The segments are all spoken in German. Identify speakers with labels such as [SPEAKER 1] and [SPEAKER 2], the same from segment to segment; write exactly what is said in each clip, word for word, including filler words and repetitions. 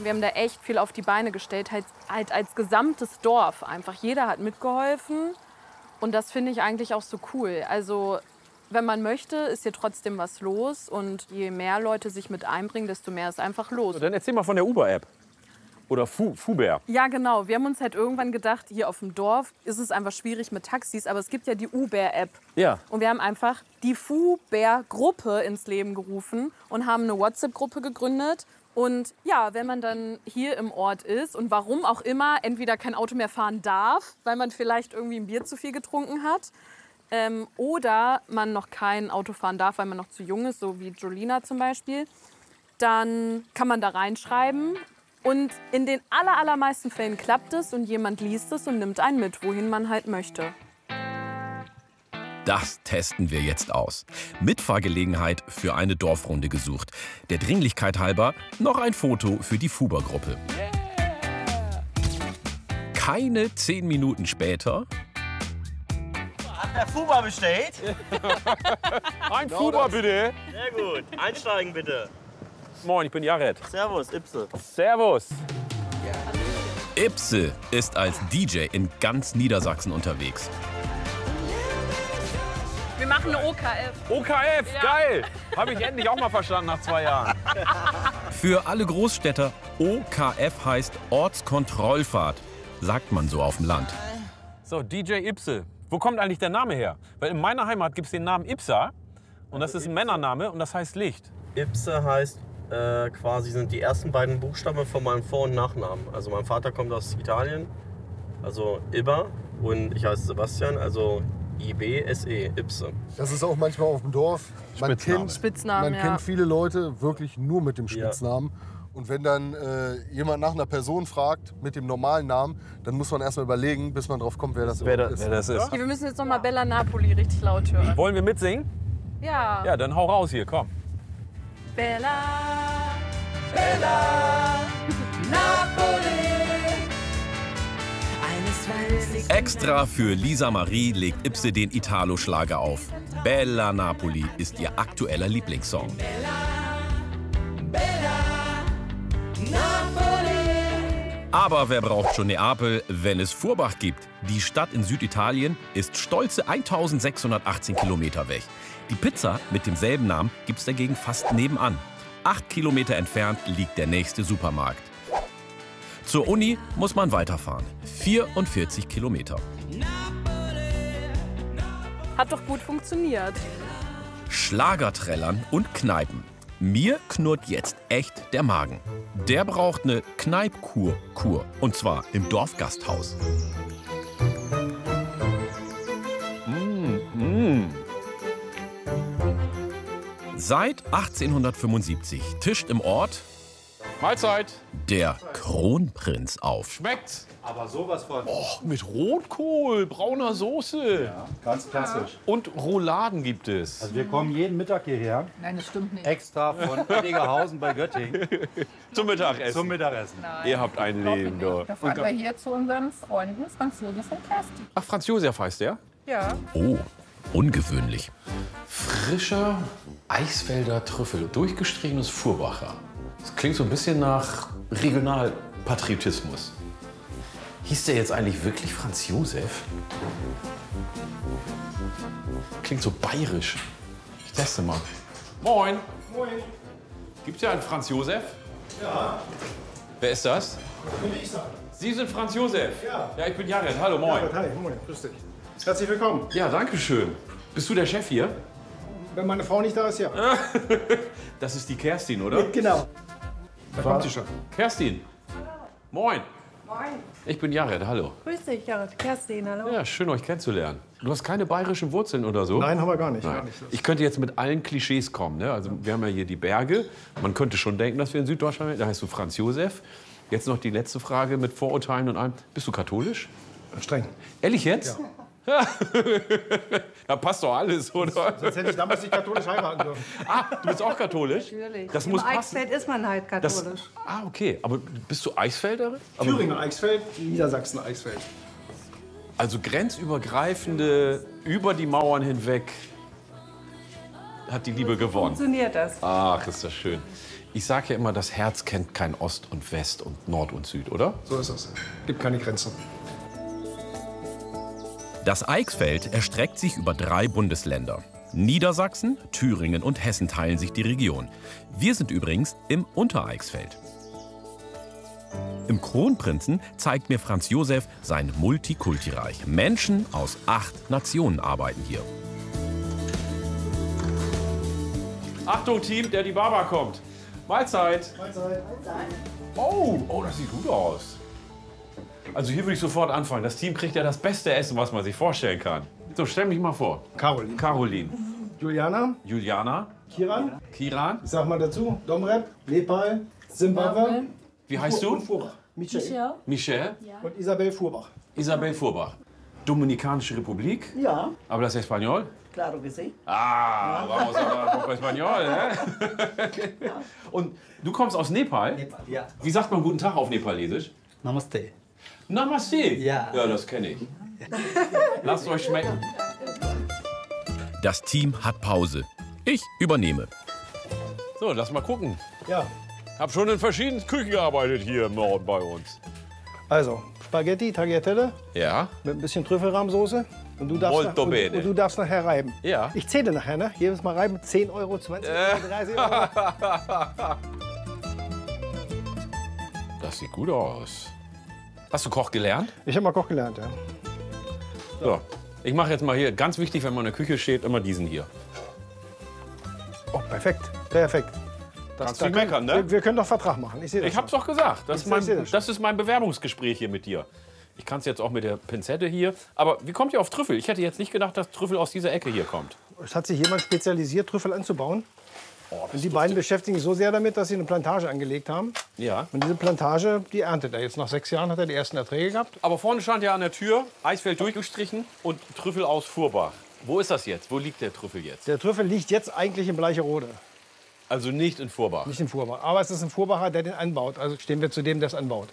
[SPEAKER 1] Wir haben da echt viel auf die Beine gestellt, halt, halt als gesamtes Dorf einfach. Jeder hat mitgeholfen und das finde ich eigentlich auch so cool. Also wenn man möchte, ist hier trotzdem was los und je mehr Leute sich mit einbringen, desto mehr ist einfach los.
[SPEAKER 2] Dann erzähl mal von der Uber-App. Oder Fu Fuber.
[SPEAKER 1] Ja, genau. Wir haben uns halt irgendwann gedacht, hier auf dem Dorf ist es einfach schwierig mit Taxis, aber es gibt ja die Uber-App.
[SPEAKER 2] Ja.
[SPEAKER 1] Und wir haben einfach die Fuber-Gruppe ins Leben gerufen und haben eine WhatsApp-Gruppe gegründet. Und ja, wenn man dann hier im Ort ist und warum auch immer entweder kein Auto mehr fahren darf, weil man vielleicht irgendwie ein Bier zu viel getrunken hat, ähm, oder man noch kein Auto fahren darf, weil man noch zu jung ist, so wie Jolina zum Beispiel, dann kann man da reinschreiben. Und in den aller, allermeisten Fällen klappt es und jemand liest es und nimmt einen mit, wohin man halt möchte.
[SPEAKER 3] Das testen wir jetzt aus. Mitfahrgelegenheit für eine Dorfrunde gesucht. Der Dringlichkeit halber noch ein Foto für die Fuber-Gruppe. Keine zehn Minuten später...
[SPEAKER 4] Hat der Fuber bestellt?
[SPEAKER 2] Ein Fuber bitte.
[SPEAKER 4] Sehr gut. Einsteigen bitte.
[SPEAKER 2] Moin, ich bin Jared.
[SPEAKER 4] Servus, Ipse.
[SPEAKER 2] Servus.
[SPEAKER 3] Ipse ist als D J in ganz Niedersachsen unterwegs.
[SPEAKER 1] Wir machen eine O K F.
[SPEAKER 2] O K F, ja. Geil. Habe ich endlich auch mal verstanden nach zwei Jahren.
[SPEAKER 3] Für alle Großstädter, O K F heißt Ortskontrollfahrt. Sagt man so auf dem Land.
[SPEAKER 2] So, D J Ipse. Wo kommt eigentlich der Name her? Weil in meiner Heimat gibt es den Namen Ipsa. Und das ist ein Männername und das heißt Licht.
[SPEAKER 4] Ipse heißt äh, quasi sind die ersten beiden Buchstaben von meinem Vor- und Nachnamen. Also mein Vater kommt aus Italien, also Ibba. Und ich heiße Sebastian, also I B S E, Ipse.
[SPEAKER 5] Das ist auch manchmal auf dem Dorf. Man kennt,
[SPEAKER 1] Spitznamen,
[SPEAKER 5] man
[SPEAKER 1] ja.
[SPEAKER 5] kennt viele Leute wirklich nur mit dem Spitznamen.
[SPEAKER 4] Ja.
[SPEAKER 5] Und wenn dann äh, jemand nach einer Person fragt mit dem normalen Namen, dann muss man erst mal überlegen, bis man drauf kommt, wer das
[SPEAKER 2] Wer, da,
[SPEAKER 5] überhaupt ist.
[SPEAKER 2] wer das ist.
[SPEAKER 1] Okay, wir müssen jetzt noch mal Bella Napoli richtig laut hören.
[SPEAKER 2] Wollen wir mitsingen?
[SPEAKER 1] Ja.
[SPEAKER 2] Ja, dann hau raus hier, komm.
[SPEAKER 1] Bella, Bella, Napoli.
[SPEAKER 3] Extra für Lisa Marie legt Ipse den Italo-Schlager auf. Bella Napoli ist ihr aktueller Lieblingssong. Aber wer braucht schon Neapel, wenn es Furbach gibt? Die Stadt in Süditalien ist stolze eintausendsechshundertachtzehn Kilometer weg. Die Pizza mit demselben Namen gibt's dagegen fast nebenan. Acht Kilometer entfernt liegt der nächste Supermarkt. Zur Uni muss man weiterfahren. vierundvierzig Kilometer.
[SPEAKER 1] Hat doch gut funktioniert.
[SPEAKER 3] Schlagerträllern und Kneipen. Mir knurrt jetzt echt der Magen. Der braucht eine Kneipkur-Kur. Und zwar im Dorfgasthaus.
[SPEAKER 2] Mm, mm.
[SPEAKER 3] Seit achtzehnhundertfünfundsiebzig tischt im Ort
[SPEAKER 2] Mahlzeit.
[SPEAKER 3] der Kronprinz auf.
[SPEAKER 2] Schmeckt's?
[SPEAKER 6] Aber sowas von.
[SPEAKER 2] Oh, mit Rotkohl, brauner Soße.
[SPEAKER 6] Ja, ganz klassisch.
[SPEAKER 2] Und Rouladen gibt es.
[SPEAKER 6] Also wir kommen jeden Mittag hierher.
[SPEAKER 7] Nein, das stimmt nicht.
[SPEAKER 6] Extra von Eddigerhausen bei Göttingen
[SPEAKER 2] Zum Mittagessen.
[SPEAKER 6] zum Mittagessen.
[SPEAKER 7] Nein,
[SPEAKER 2] Ihr habt ein
[SPEAKER 7] glaub ich
[SPEAKER 2] Leben,
[SPEAKER 7] nicht.
[SPEAKER 2] du.
[SPEAKER 7] Da fahren wir hier zu unseren Freunden Franz Josef und Kerstin.
[SPEAKER 2] Ach, Franz Josef heißt der?
[SPEAKER 7] Ja.
[SPEAKER 3] Oh, ungewöhnlich.
[SPEAKER 8] Frischer Eichsfelder Trüffel, durchgestrichenes Furbacher. Das klingt so ein bisschen nach Regionalpatriotismus. Hieß der jetzt eigentlich wirklich Franz Josef? Klingt so bayerisch. Ich teste mal. Moin.
[SPEAKER 6] Moin.
[SPEAKER 8] Gibt's ja einen Franz Josef?
[SPEAKER 6] Ja,
[SPEAKER 8] Wer ist das?
[SPEAKER 6] will ich sagen.
[SPEAKER 8] Sie sind Franz Josef?
[SPEAKER 6] Ja.
[SPEAKER 8] Ja, ich bin Jared. Hallo, moin.
[SPEAKER 6] Hi, moin, grüß dich. Herzlich willkommen.
[SPEAKER 8] Ja, danke schön. Bist du der Chef hier?
[SPEAKER 6] Wenn meine Frau nicht da ist, ja.
[SPEAKER 8] Das ist die Kerstin, oder?
[SPEAKER 6] Genau.
[SPEAKER 8] Da kommt sie schon. Kerstin. Moin.
[SPEAKER 7] Moin.
[SPEAKER 8] Ich bin Jared, hallo.
[SPEAKER 7] Grüß dich, Jared. Kerstin, hallo.
[SPEAKER 8] Ja, schön euch kennenzulernen. Du hast keine bayerischen Wurzeln oder so?
[SPEAKER 6] Nein, haben wir gar nicht.
[SPEAKER 8] Nein.
[SPEAKER 6] Gar nicht.
[SPEAKER 8] Ich könnte jetzt mit allen Klischees kommen. Ne? Also wir haben ja hier die Berge. Man könnte schon denken, dass wir in Süddeutschland sind. Da heißt du Franz Josef. Jetzt noch die letzte Frage mit Vorurteilen und allem. Bist du katholisch?
[SPEAKER 6] Streng.
[SPEAKER 8] Ehrlich jetzt? Ja. Da passt doch alles, oder?
[SPEAKER 6] Sonst hätte ich damals nicht katholisch heiraten dürfen.
[SPEAKER 8] Ah, du bist auch katholisch?
[SPEAKER 7] Natürlich.
[SPEAKER 8] Das
[SPEAKER 7] Im
[SPEAKER 8] muss passen.
[SPEAKER 7] Eichsfeld ist man halt
[SPEAKER 8] Das,
[SPEAKER 7] katholisch.
[SPEAKER 8] ah, okay. Aber bist du Eichsfelderin? Aber,
[SPEAKER 6] Thüringen Eichsfeld, Niedersachsen Eichsfeld.
[SPEAKER 8] also grenzübergreifende, über die Mauern hinweg hat die Liebe gewonnen.
[SPEAKER 7] Funktioniert das?
[SPEAKER 8] Ach, ist das schön. Ich sage ja immer, das Herz kennt kein Ost und West und Nord und Süd, oder?
[SPEAKER 6] So ist es. Gibt keine Grenzen.
[SPEAKER 3] Das Eichsfeld erstreckt sich über drei Bundesländer. Niedersachsen, Thüringen und Hessen teilen sich die Region. Wir sind übrigens im Untereichsfeld. Im Kronprinzen zeigt mir Franz Josef sein Multikulti-Reich. Menschen aus acht Nationen arbeiten hier.
[SPEAKER 8] Achtung, Team, der die Baba kommt. Mahlzeit.
[SPEAKER 6] Mahlzeit.
[SPEAKER 8] Oh, oh, das sieht gut aus. Also hier würde ich sofort anfangen. Das Team kriegt ja das beste Essen, was man sich vorstellen kann. So, stell mich mal vor.
[SPEAKER 6] Caroline.
[SPEAKER 8] Caroline.
[SPEAKER 6] Juliana.
[SPEAKER 8] Juliana.
[SPEAKER 6] Kiran.
[SPEAKER 8] Kiran.
[SPEAKER 6] Ich sag mal dazu. Domrep. Nepal. Zimbabwe.
[SPEAKER 8] Wie heißt du?
[SPEAKER 6] Furbach. Michel.
[SPEAKER 8] Michel.
[SPEAKER 6] Und Isabel Furbach.
[SPEAKER 8] Isabel Furbach. Dominikanische Republik.
[SPEAKER 9] Ja,
[SPEAKER 8] Hablas español?
[SPEAKER 9] claro que sí.
[SPEAKER 8] Ah, vamos a hablar un poco español, ne? Und du kommst aus Nepal?
[SPEAKER 9] Nepal, ja.
[SPEAKER 8] Wie sagt man guten Tag auf Nepalesisch?
[SPEAKER 9] Namaste.
[SPEAKER 8] Namaste.
[SPEAKER 9] Ja.
[SPEAKER 8] Ja, das kenne ich. Lasst euch schmecken.
[SPEAKER 3] Das Team hat Pause. Ich übernehme.
[SPEAKER 8] So, lass mal gucken.
[SPEAKER 6] Ja.
[SPEAKER 8] Hab schon in verschiedenen Küchen gearbeitet hier im Norden bei uns.
[SPEAKER 6] Also, Spaghetti, Tagliatelle
[SPEAKER 8] Ja?
[SPEAKER 6] mit ein bisschen Trüffelrahmsoße. Und du darfst,
[SPEAKER 8] Molto
[SPEAKER 6] nach, und,
[SPEAKER 8] bene.
[SPEAKER 6] und du darfst nachher reiben.
[SPEAKER 8] Ja.
[SPEAKER 6] Ich zähle nachher, ne? Jedes Mal reiben, zehn Euro, zwanzig Euro, dreißig Euro.
[SPEAKER 8] Das sieht gut aus. Hast du Koch gelernt?
[SPEAKER 6] Ich habe mal Koch gelernt, ja.
[SPEAKER 8] So. Ich mache jetzt mal hier, ganz wichtig, wenn man in der Küche steht, immer diesen hier.
[SPEAKER 6] Oh, perfekt, perfekt. Das,
[SPEAKER 8] Kannst du
[SPEAKER 6] da
[SPEAKER 8] meckern,
[SPEAKER 6] können,
[SPEAKER 8] ne?
[SPEAKER 6] wir, wir können doch Vertrag machen. Ich sehe das.
[SPEAKER 8] Ich hab's doch gesagt. Das
[SPEAKER 6] Ich
[SPEAKER 8] ist, mein,
[SPEAKER 6] seh das.
[SPEAKER 8] das ist mein Bewerbungsgespräch hier mit dir. Ich kann es jetzt auch mit der Pinzette hier. Aber wie kommt ihr auf Trüffel? Ich hätte jetzt nicht gedacht, dass Trüffel aus dieser Ecke hier kommt.
[SPEAKER 6] Es hat sich jemand spezialisiert, Trüffel anzubauen.
[SPEAKER 8] Oh,
[SPEAKER 6] Und die beiden beschäftigen sich so sehr damit, dass sie eine Plantage angelegt haben.
[SPEAKER 8] Ja.
[SPEAKER 6] Und diese Plantage, die erntet er jetzt. Nach sechs Jahren hat er die ersten Erträge gehabt.
[SPEAKER 8] Aber vorne stand ja an der Tür, Eisfeld durchgestrichen und Trüffel aus Furbach. Wo ist das jetzt? Wo liegt der Trüffel jetzt?
[SPEAKER 6] Der Trüffel liegt jetzt eigentlich in Bleicherode,
[SPEAKER 8] Also nicht in Furbach.
[SPEAKER 6] nicht in Furbach. Aber es ist ein Furbacher, der den anbaut. Also stehen wir zu dem, der es anbaut.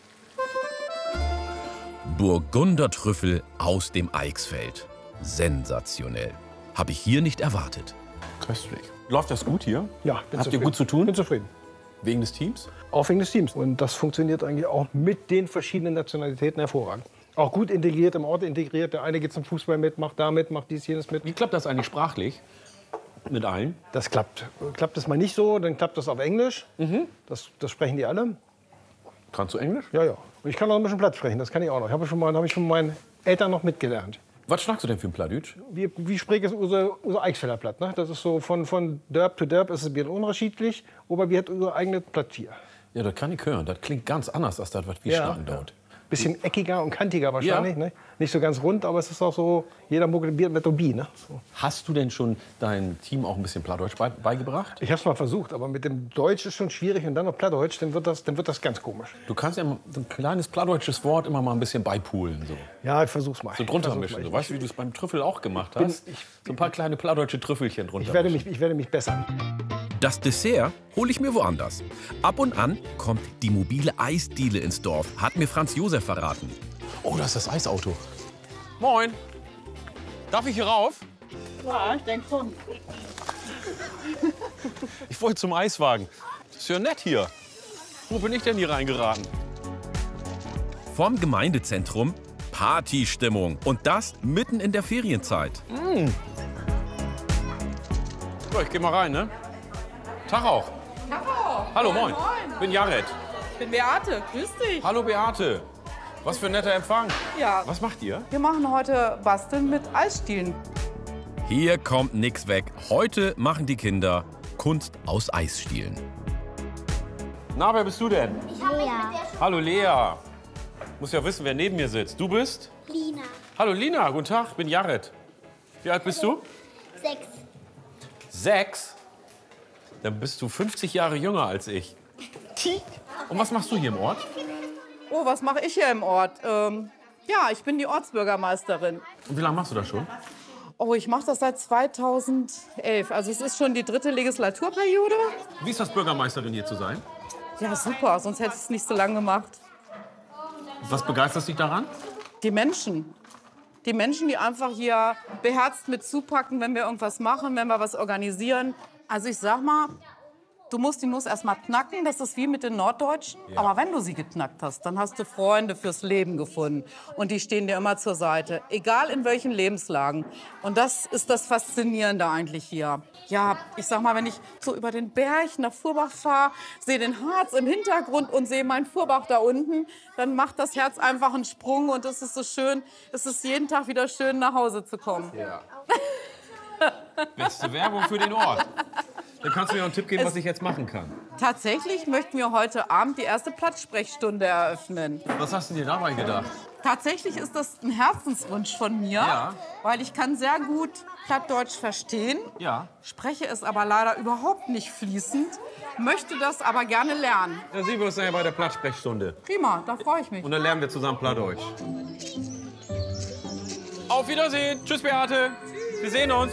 [SPEAKER 3] Burgundertrüffel aus dem Eichsfeld. Sensationell. Habe ich hier nicht erwartet.
[SPEAKER 8] Köstlich. Läuft das gut hier?
[SPEAKER 6] Ja, bin
[SPEAKER 8] Habt ihr
[SPEAKER 6] zufrieden.
[SPEAKER 8] gut zu tun?
[SPEAKER 6] Bin zufrieden.
[SPEAKER 8] Wegen des Teams?
[SPEAKER 6] Auch wegen des Teams. Und das funktioniert eigentlich auch mit den verschiedenen Nationalitäten hervorragend. Auch gut integriert, im Ort integriert. Der eine geht zum Fußball mit, macht da mit, macht dies, jenes mit.
[SPEAKER 8] Wie klappt das eigentlich sprachlich mit allen?
[SPEAKER 6] Das klappt. Klappt es mal nicht so, dann klappt das auf Englisch. Das, das sprechen die alle.
[SPEAKER 8] Kannst du Englisch?
[SPEAKER 6] Ja, ja. Und ich kann auch ein bisschen Platt sprechen, das kann ich auch noch. Ich habe schon mal, habe ich von meinen Eltern noch mitgelernt.
[SPEAKER 8] Was schnackst du denn für ein Plattdeutsch?
[SPEAKER 6] Wie, wie spricht es unser, unser Eichsfelder Platt? Ne? Das ist so von, von Dörp zu Dörp ist es ein bisschen unterschiedlich, aber wir haben unser eigenes Platt hier.
[SPEAKER 8] Ja, das kann ich hören. Das klingt ganz anders als das, was wir
[SPEAKER 6] Ja,
[SPEAKER 8] schnacken
[SPEAKER 6] ja.
[SPEAKER 8] dort.
[SPEAKER 6] Bisschen eckiger und kantiger wahrscheinlich.
[SPEAKER 8] Ja.
[SPEAKER 6] Ne? Nicht so ganz rund, aber es ist auch so, jeder Muggel mit Tobi. Ne? So.
[SPEAKER 8] Hast du denn schon dein Team auch ein bisschen Plattdeutsch bei, beigebracht?
[SPEAKER 6] Ich habe es mal versucht, aber mit dem Deutsch ist schon schwierig und dann noch Plattdeutsch, dann wird das, dann wird das ganz komisch.
[SPEAKER 8] Du kannst ja mal so ein kleines plattdeutsches Wort immer mal ein bisschen beipulen. So,
[SPEAKER 6] Ja, ich versuch's mal.
[SPEAKER 8] so drunter
[SPEAKER 6] Ich versuch's
[SPEAKER 8] mischen.
[SPEAKER 6] mal.
[SPEAKER 8] So, weißt du, wie du es beim Trüffel auch gemacht
[SPEAKER 6] bin-
[SPEAKER 8] hast?
[SPEAKER 6] ich-
[SPEAKER 8] so ein paar kleine plattdeutsche Trüffelchen drunter
[SPEAKER 6] Ich werde
[SPEAKER 8] mischen.
[SPEAKER 6] mich, ich werde mich bessern.
[SPEAKER 3] Das Dessert hole ich mir woanders. Ab und an kommt die mobile Eisdiele ins Dorf, hat mir Franz Josef verraten.
[SPEAKER 8] Oh, das ist das Eisauto. Moin. Darf ich hier rauf?
[SPEAKER 9] Ja, ich denke schon.
[SPEAKER 8] Ich wollte zum Eiswagen. Das ist ja nett hier. Wo bin ich denn hier reingeraten?
[SPEAKER 3] Vom Gemeindezentrum Partystimmung. Und das mitten in der Ferienzeit.
[SPEAKER 8] So, ich geh mal rein, ne? Tag auch. Hallo, moin. Bin Jared.
[SPEAKER 7] Ich bin Beate, grüß dich.
[SPEAKER 8] Hallo, Beate. Was für ein netter Empfang.
[SPEAKER 7] Ja,
[SPEAKER 8] Was macht ihr?
[SPEAKER 7] wir machen heute Basteln mit Eisstielen.
[SPEAKER 3] Hier kommt nix weg. Heute machen die Kinder Kunst aus Eisstielen.
[SPEAKER 8] Na, wer bist du denn?
[SPEAKER 10] Lea.
[SPEAKER 8] Hallo, Lea. Muss ja wissen, wer neben mir sitzt. Du bist?
[SPEAKER 10] Lina.
[SPEAKER 8] Hallo, Lina. Guten Tag, ich bin Jared. Wie alt bist du?
[SPEAKER 10] Sechs.
[SPEAKER 8] Sechs? Dann bist du fünfzig Jahre jünger als ich. Und was machst du hier im Ort?
[SPEAKER 7] Oh, was mache ich hier im Ort? Ähm, ja, ich bin die Ortsbürgermeisterin.
[SPEAKER 8] Und wie lange machst du das schon?
[SPEAKER 7] Oh, ich mache das seit zweitausendelf. Also es ist schon die dritte Legislaturperiode.
[SPEAKER 8] Wie ist das, Bürgermeisterin hier zu sein?
[SPEAKER 7] Ja, super, sonst hätte ich es nicht so lange gemacht.
[SPEAKER 8] Was begeistert dich daran?
[SPEAKER 7] Die Menschen. Die Menschen, die einfach hier beherzt mit zupacken, wenn wir irgendwas machen, wenn wir was organisieren. Also ich sag mal, Du musst die Nuss erstmal knacken, das ist wie mit den Norddeutschen.
[SPEAKER 8] Ja.
[SPEAKER 7] Aber wenn du sie geknackt hast, dann hast du Freunde fürs Leben gefunden. Und die stehen dir immer zur Seite, egal in welchen Lebenslagen. Und das ist das Faszinierende eigentlich hier. Ja, ich sag mal, wenn ich so über den Berg nach Furbach fahre, sehe den Harz im Hintergrund und sehe meinen Furbach da unten, dann macht das Herz einfach einen Sprung und es ist so schön, es ist jeden Tag wieder schön, nach Hause zu kommen.
[SPEAKER 8] Ja. Beste Werbung für den Ort. Dann kannst du mir noch einen Tipp geben, was ich jetzt machen kann.
[SPEAKER 7] Tatsächlich möchten wir heute Abend die erste Platzsprechstunde eröffnen.
[SPEAKER 8] Was hast du dir dabei gedacht?
[SPEAKER 7] Tatsächlich ist das ein Herzenswunsch von mir,
[SPEAKER 8] Ja.
[SPEAKER 7] weil ich kann sehr gut Plattdeutsch verstehen,
[SPEAKER 8] Ja.
[SPEAKER 7] spreche es aber leider überhaupt nicht fließend, möchte das aber gerne lernen.
[SPEAKER 8] Dann sehen wir uns nachher bei der Platzsprechstunde.
[SPEAKER 7] Prima, da freue ich mich.
[SPEAKER 8] Und dann lernen wir zusammen Plattdeutsch. Auf Wiedersehen. Tschüss, Beate. Wir sehen uns.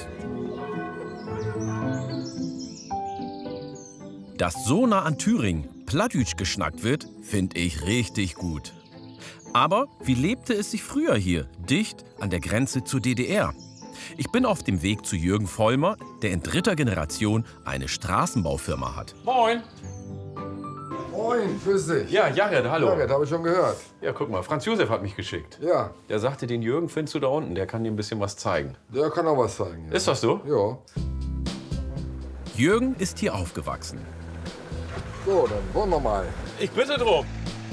[SPEAKER 3] Dass so nah an Thüringen Plattdeutsch geschnackt wird, finde ich richtig gut. Aber wie lebte es sich früher hier, dicht an der Grenze zur D D R? Ich bin auf dem Weg zu Jürgen Vollmer, der in dritter Generation eine Straßenbaufirma hat.
[SPEAKER 8] Moin.
[SPEAKER 10] Moin, grüß dich.
[SPEAKER 8] Ja, Jared, hallo.
[SPEAKER 10] Jared, habe ich schon gehört.
[SPEAKER 8] Ja, guck mal, Franz Josef hat mich geschickt.
[SPEAKER 10] Ja,
[SPEAKER 8] Der sagte, den Jürgen findest du da unten, der kann dir ein bisschen was zeigen.
[SPEAKER 10] der kann auch was zeigen. Ja.
[SPEAKER 8] Ist das so?
[SPEAKER 10] Ja.
[SPEAKER 3] Jürgen ist hier aufgewachsen.
[SPEAKER 10] So, dann wollen wir mal.
[SPEAKER 8] Ich bitte drum.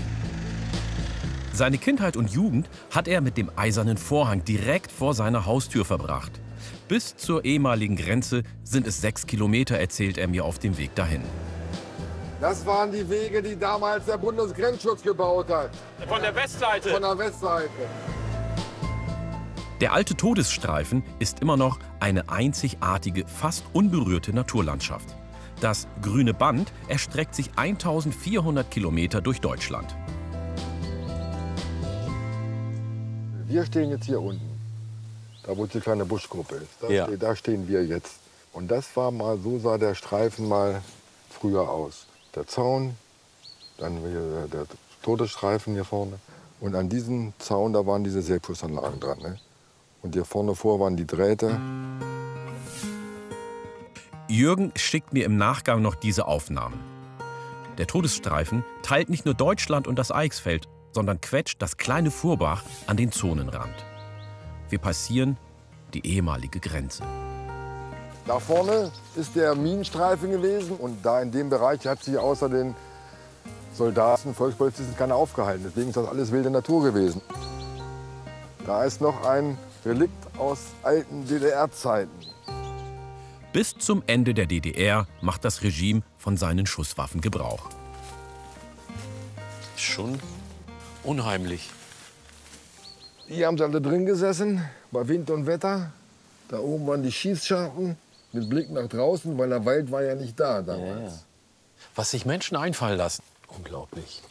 [SPEAKER 3] Seine Kindheit und Jugend hat er mit dem Eisernen Vorhang direkt vor seiner Haustür verbracht. Bis zur ehemaligen Grenze sind es sechs Kilometer, erzählt er mir auf dem Weg dahin.
[SPEAKER 10] Das waren die Wege, die damals der Bundesgrenzschutz gebaut hat.
[SPEAKER 8] Von der Westseite.
[SPEAKER 10] Von der Westseite.
[SPEAKER 3] Der alte Todesstreifen ist immer noch eine einzigartige, fast unberührte Naturlandschaft. Das grüne Band erstreckt sich eintausendvierhundert Kilometer durch Deutschland.
[SPEAKER 10] Wir stehen jetzt hier unten, da wo die kleine Buschgruppe ist. Da,
[SPEAKER 8] Ja.
[SPEAKER 10] ste- da stehen wir jetzt. Und das war mal, so sah der Streifen mal früher aus. Der Zaun, dann hier der Todesstreifen hier vorne. Und an diesem Zaun, da waren diese Seepussanlagen dran. Ne? Und hier vorne vor waren die Drähte.
[SPEAKER 3] Jürgen schickt mir im Nachgang noch diese Aufnahmen. Der Todesstreifen teilt nicht nur Deutschland und das Eichsfeld, sondern quetscht das kleine Furbach an den Zonenrand. Wir passieren die ehemalige Grenze.
[SPEAKER 10] Da vorne ist der Minenstreifen gewesen. Und da in dem Bereich hat sich außer den Soldaten, Volkspolizisten keiner aufgehalten. Deswegen ist das alles wilde Natur gewesen. Da ist noch ein Relikt aus alten D D R-Zeiten.
[SPEAKER 3] Bis zum Ende der D D R macht das Regime von seinen Schusswaffen Gebrauch.
[SPEAKER 8] Schon unheimlich.
[SPEAKER 10] Hier haben sie alle drin gesessen, bei Wind und Wetter. Da oben waren die Schießscharten mit Blick nach draußen, weil der Wald war ja nicht da damals.
[SPEAKER 8] Ja. Was sich Menschen einfallen lassen. Unglaublich.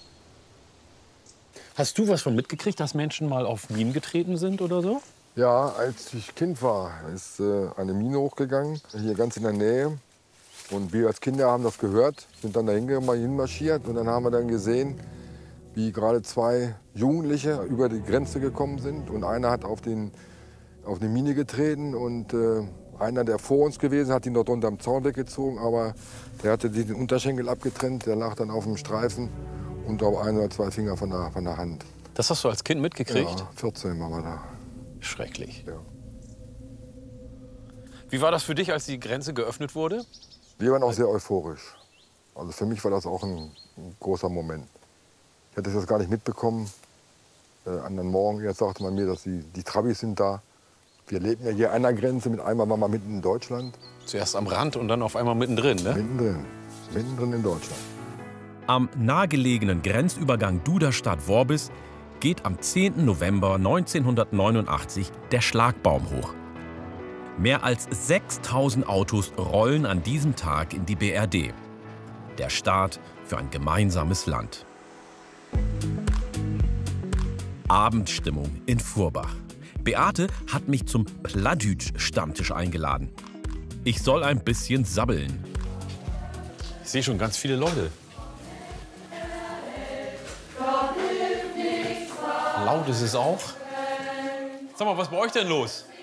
[SPEAKER 8] Hast du was von mitgekriegt, dass Menschen mal auf Minen getreten sind oder so?
[SPEAKER 10] Ja, als ich Kind war, ist äh, eine Mine hochgegangen, hier ganz in der Nähe. Und wir als Kinder haben das gehört, sind dann dahin hinmarschiert und dann haben wir dann gesehen, wie gerade zwei Jugendliche über die Grenze gekommen sind. Und einer hat auf, den, auf eine Mine getreten und äh, einer, der vor uns gewesen, hat ihn dort unterm Zaun weggezogen, aber der hatte den Unterschenkel abgetrennt, der lag dann auf dem Streifen und auf ein oder zwei Finger von der, von der Hand.
[SPEAKER 8] Das hast du als Kind mitgekriegt?
[SPEAKER 10] Ja, vierzehn waren wir da.
[SPEAKER 8] Schrecklich.
[SPEAKER 10] Ja.
[SPEAKER 8] Wie war das für dich, als die Grenze geöffnet wurde?
[SPEAKER 10] Wir waren auch sehr euphorisch. Also für mich war das auch ein, ein großer Moment. Ich hätte das gar nicht mitbekommen. Äh, an den Morgen jetzt sagte man mir, dass die, die Trabis sind da. Wir leben ja hier an der Grenze, mit einmal waren wir mitten in Deutschland.
[SPEAKER 8] Zuerst am Rand und dann auf einmal mittendrin, ne?
[SPEAKER 10] Mittendrin, mittendrin in Deutschland.
[SPEAKER 3] Am nahegelegenen Grenzübergang Duderstadt-Worbis geht am zehnten November neunzehnhundertneunundachtzig der Schlagbaum hoch. Mehr als sechstausend Autos rollen an diesem Tag in die B R D. Der Start für ein gemeinsames Land. Abendstimmung in Furbach. Beate hat mich zum Plattdeutsch-Stammtisch eingeladen. Ich soll ein bisschen sabbeln.
[SPEAKER 8] Ich sehe schon ganz viele Leute. Laut ist es auch. Sag mal, was ist bei euch denn los?